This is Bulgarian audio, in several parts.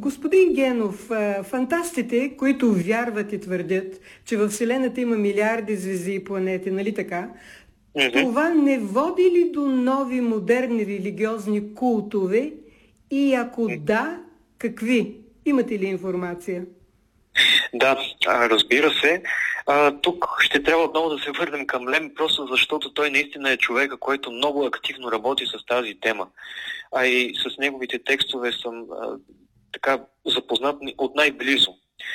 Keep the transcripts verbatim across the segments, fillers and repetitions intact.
Господин Генов, фантастите, които вярват и твърдят, че във Вселената има милиарди звезди и планети, нали така? Mm-hmm. Това не води ли до нови модерни религиозни култове? И ако mm-hmm. да, какви? Имате ли информация? Да, разбира се. А, тук ще трябва отново да се върнем към Лем, просто защото той наистина е човека, който много активно работи с тази тема. А и с неговите текстове съм а, така запознат от най-близо.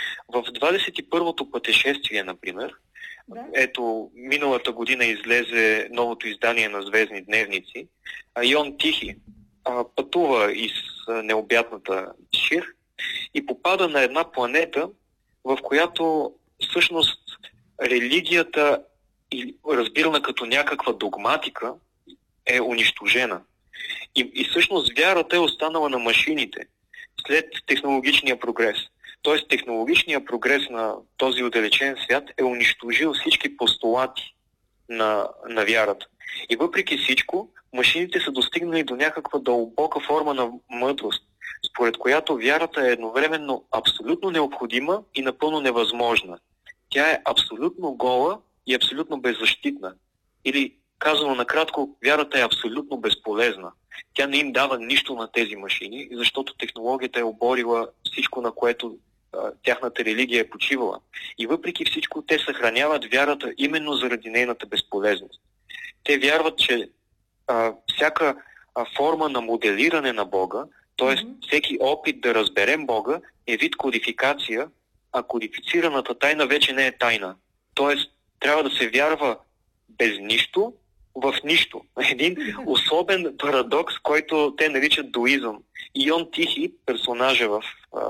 В двадесет и първото пътешествие, например, да. Ето, миналата година излезе новото издание на Звездни дневници, а Йон Тихи а, пътува из а, необятната Шир и попада на една планета, в която всъщност религията, разбирана като някаква догматика, е унищожена. И, и всъщност вярата е останала на машините след технологичния прогрес. Тоест технологичният прогрес на този отдалечен свят е унищожил всички постулати на, на вярата. И въпреки всичко, машините са достигнали до някаква дълбока форма на мъдрост, според която вярата е едновременно абсолютно необходима и напълно невъзможна. Тя е абсолютно гола и абсолютно беззащитна. Или, казано накратко, вярата е абсолютно безполезна. Тя не им дава нищо на тези машини, защото технологията е оборила всичко, на което а, тяхната религия е почивала. И въпреки всичко, те съхраняват вярата именно заради нейната безполезност. Те вярват, че а, всяка а, форма на моделиране на Бога, т.е. всеки опит да разберем Бога, е вид кодификация, а кодифицираната тайна вече не е тайна. Т.е. трябва да се вярва без нищо в нищо. Един особен парадокс, който те наричат дуизъм. И Йон Тихи, персонажа в,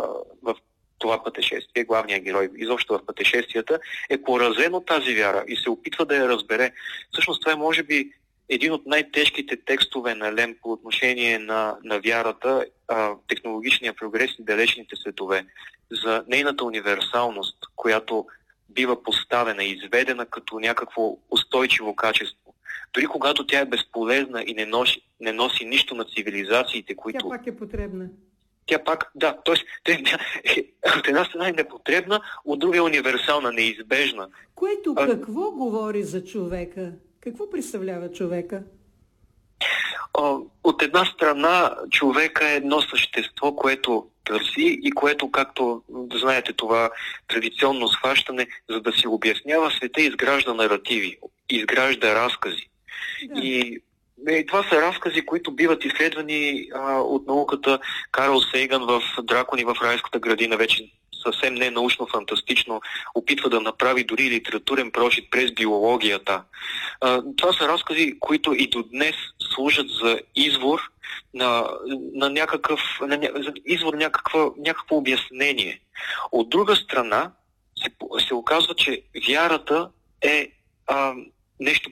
в това пътешествие, главният герой изобщо в пътешествията, е поразен от тази вяра и се опитва да я разбере. Всъщност това е може би един от най-тежките текстове на Лем по отношение на, на вярата, а, технологичния прогрес и далечните светове, за нейната универсалност, която бива поставена и изведена като някакво устойчиво качество. Дори когато тя е безполезна и не носи, не носи нищо на цивилизациите, които... Тя пак е потребна. Тя пак, да, т.е. от една страна е непотребна, от друга е универсална, неизбежна. Което какво а... говори за човека? Какво представлява човека? От една страна, човека е едно същество, което търси и което, както знаете това традиционно схващане, за да си обяснява света, изгражда наративи, изгражда разкази. Да. И, и това са разкази, които биват изследвани а, от науката. Карл Сейган в Дракони в райската градина вече съвсем не научно-фантастично опитва да направи дори литературен прочит през биологията. А, това са разкази, които и до днес служат за извор на, на някакъв на, за извор някаква, някакво обяснение. От друга страна се, се оказва, че вярата е а, нещо